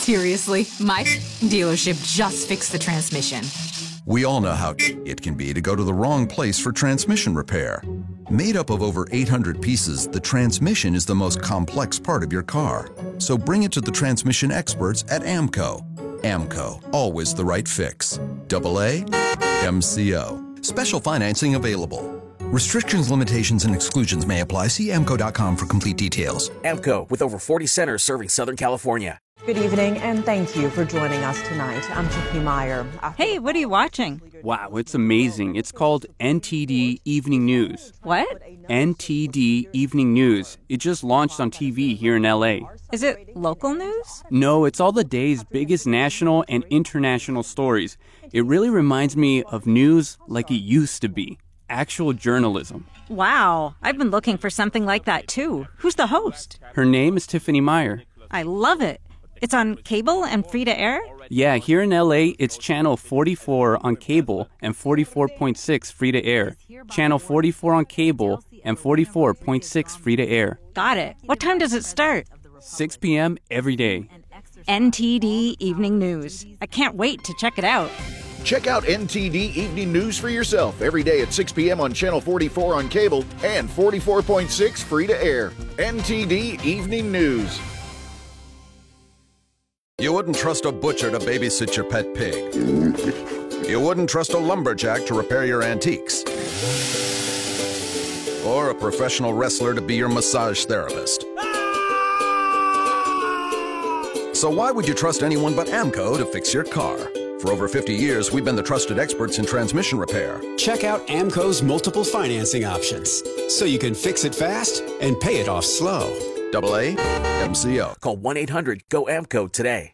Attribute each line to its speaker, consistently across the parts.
Speaker 1: Seriously, my dealership just fixed the transmission.
Speaker 2: We all know how it can be to go to the wrong place for transmission repair. Made up of over 800 pieces, the transmission is the most complex part of your car. So bring it to the transmission experts at AAMCO. AAMCO, always the right fix. AA MCO. Special financing available. Restrictions, limitations, and exclusions may apply. See AAMCO.com for complete details.
Speaker 3: AAMCO, with over 40 centers serving Southern California.
Speaker 4: Good evening, and thank you for joining us tonight. I'm Tiffany Meyer.
Speaker 5: Hey, what are you watching?
Speaker 6: Wow, it's amazing. It's called NTD Evening News.
Speaker 5: What?
Speaker 6: NTD Evening News. It just launched on TV here in LA.
Speaker 5: Is it local news?
Speaker 6: No, it's all the day's biggest national and international stories. It really reminds me of news like it used to be. Actual journalism.
Speaker 5: Wow, I've been looking for something like that too. Who's the host?
Speaker 6: Her name is Tiffany Meyer.
Speaker 5: I love it. It's on cable and free to air?
Speaker 6: Yeah, here in LA, it's channel 44 on cable and 44.6 free to air. Channel 44 on cable and 44.6 free to air.
Speaker 5: Got it. What time does it start?
Speaker 6: 6 p.m. every day.
Speaker 5: NTD Evening News. I can't wait to check it out.
Speaker 7: Check out NTD Evening News for yourself every day at 6 p.m. on Channel 44 on cable and 44.6 free to air. NTD Evening News.
Speaker 2: You wouldn't trust a butcher to babysit your pet pig. You wouldn't trust a lumberjack to repair your antiques. Or a professional wrestler to be your massage therapist. So why would you trust anyone but AAMCO to fix your car? For over 50 years, we've been the trusted experts in transmission repair.
Speaker 8: Check out AAMCO's multiple financing options, so you can fix it fast and pay it off slow.
Speaker 2: AA MCO.
Speaker 3: Call 1-800-GO-AAMCO today.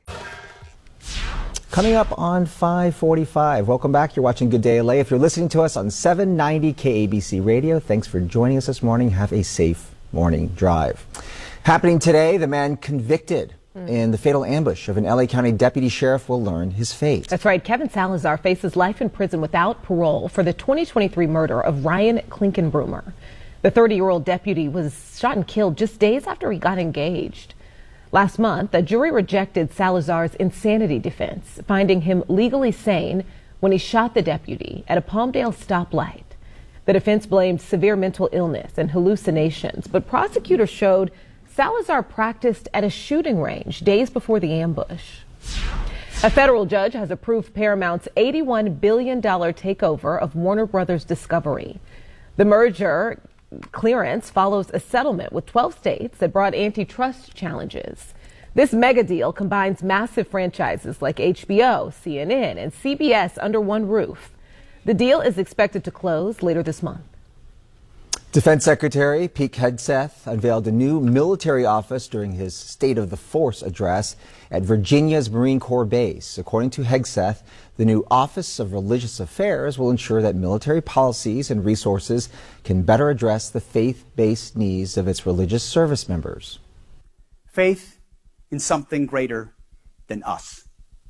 Speaker 9: Coming up on 5:45. Welcome back. You're watching Good Day LA. If you're listening to us on 790 KABC Radio, thanks for joining us this morning. Have a safe morning drive. Happening today, the man convicted in the fatal ambush of an LA County deputy sheriff will learn his fate.
Speaker 4: That's right. Kevin Salazar faces life in prison without parole for the 2023 murder of Ryan Klinkenbroomer. The 30-year-old deputy was shot and killed just days after he got engaged. Last month, a jury rejected Salazar's insanity defense, finding him legally sane when he shot the deputy at a Palmdale stoplight. The defense blamed severe mental illness and hallucinations, but prosecutors showed Salazar practiced at a shooting range days before the ambush. A federal judge has approved Paramount's $81 billion takeover of Warner Brothers Discovery. The merger clearance follows a settlement with 12 states that brought antitrust challenges. This mega deal combines massive franchises like HBO, CNN, and CBS under one roof. The deal is expected to close later this month.
Speaker 9: Defense Secretary Pete Hegseth unveiled a new military office during his State of the Force address at Virginia's Marine Corps Base. According to Hegseth, the new Office of Religious Affairs will ensure that military policies and resources can better address the faith-based needs of its religious service members.
Speaker 10: Faith in something greater than us.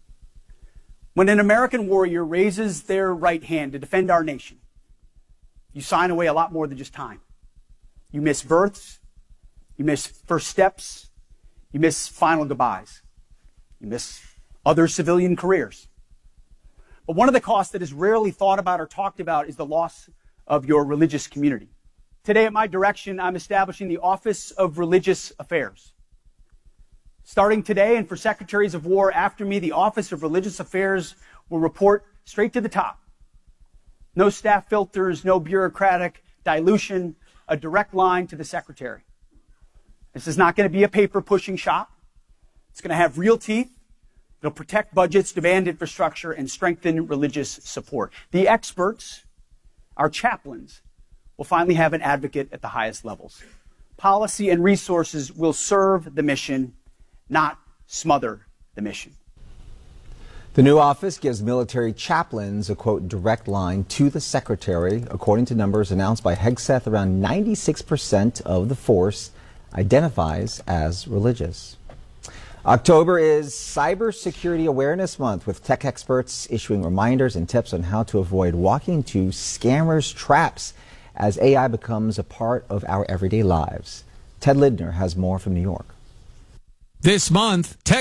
Speaker 10: When an American warrior raises their right hand to defend our nation, you sign away a lot more than just time. You miss births, you miss first steps, you miss final goodbyes, you miss other civilian careers. But one of the costs that is rarely thought about or talked about is the loss of your religious community. Today, at my direction, I'm establishing the Office of Religious Affairs. Starting today, and for Secretaries of War after me, the Office of Religious Affairs will report straight to the top. No staff filters, no bureaucratic dilution, a direct line to the Secretary. This is not going to be a paper-pushing shop. It's going to have real teeth. It'll protect budgets, demand infrastructure, and strengthen religious support. The experts, our chaplains, will finally have an advocate at the highest levels. Policy and resources will serve the mission, not smother the mission.
Speaker 9: The new office gives military chaplains a, quote, direct line to the Secretary. According to numbers announced by Hegseth, around 96% of the force identifies as religious. October is Cybersecurity Awareness Month, with tech experts issuing reminders and tips on how to avoid walking into scammers' traps as AI becomes a part of our everyday lives. Ted Lidner has more from New York.
Speaker 11: This month, tech